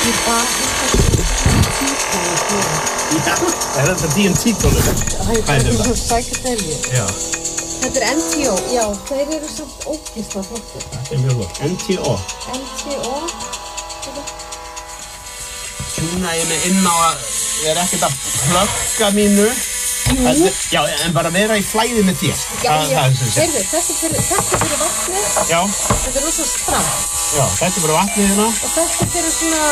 Er þetta DMT-tónlist? Það er svona psychedelia. Já. Þetta er NTO, já, þeir eru samt ógeðslega flottir. Þetta er mjög gott. NTO. NTO. Tjúna ég mig inn á að ég er ekkert að plugga mínu. Jú. Já, en bara vera í flæði með þér. Já, heyrðu, þetta er fyrir vatnið. Já. Þetta er rosa stramt. Já, þetta er bara vatnið hérna. Og þetta er fyrir svona...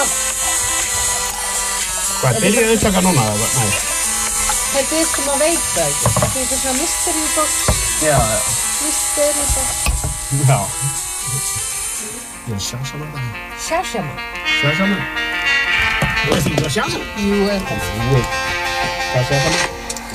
Hvað, byrjaði upptaka núna? Nei. Þetta er sem að veit það ekki. Þetta er svona mystery box. Já. Mystery box. Já. Ég er sjásama. Sjásama. Þú veist ekki hvað sjásama? Jú, Hvað sjásama?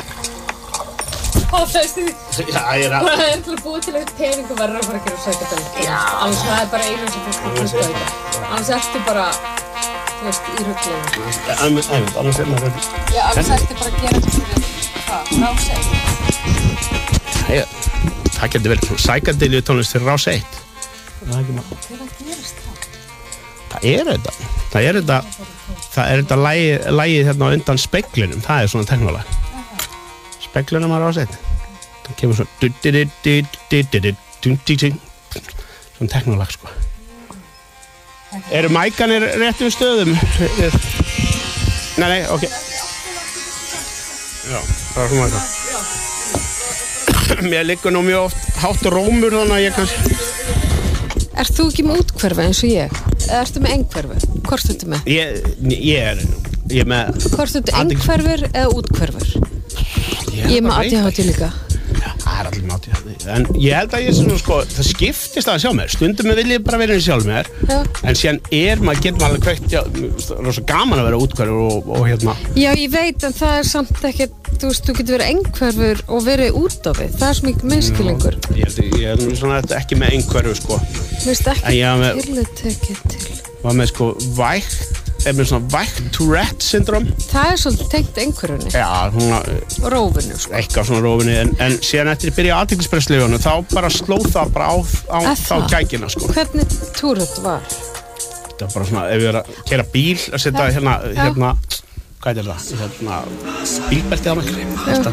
Það veistu því. Já, ég er að... Það er til að búa til eitthvað pening og verður að fara að gera psychedelia. Já. Annars það er bara einu sem fólk að hlusta þetta. Annars ertu bara, þú veist, í ruglinu. Einmitt, annars er maður þetta. Já, annars ertu bara að gera þetta fyrir, Rás 1. Það getur verið psychedelia tónlist fyrir Rás 1. Það er ekki maður. Hvenær gerist það? Það er þetta lagið hérna á undan speglinum. Það er svona teknólag. Speglinum á Rás 1. Það kemur svona teknólag, sko. Eru mækanir réttum stöðum? Nei, ok. Já, það er svona mækan. Mér liggur nú mjög oft hátt rómur þannig að ég kannski... Ert þú ekki með útkverfi eins og ég? Eða ertu með einhverfu? Hvort ertu með? Ég er með... Hvort ertu einhverfur eða útkverfur? Ég er með ADHD líka. Já, það er allir með ADHD. En ég held að ég svona, sko, það skiptist að sjá mér. Stundum vil ég bara vera inn í sjálf mér. Já. En síðan getur maður alveg kveikt, já, rosa gaman að vera útkverfur og hérna. Já, ég veit, en það er samt ekki, þú veist, þú getur verið einhverfur og verið út á við. Það er svo mikið minnskilningur. Ég er svona ekki með einhverfu, sko. Mér finnst ekki með, tiltekið til. Var með, sko, með svona vægt Tourette syndrom. Það er svolítið tengt einhverfunni. Já, svona... Rófinu, sko. Eitthvað svona rófinu, en síðan eftir ég byrja á athyglisbrestlyfunum, þá bara sló það bara á þá gækina, sko. Hvernig Tourette var? Þetta var bara svona, ef ég er að keyra bíl, að setja hérna, hvað er það? Hérna, bílbeltið á mig.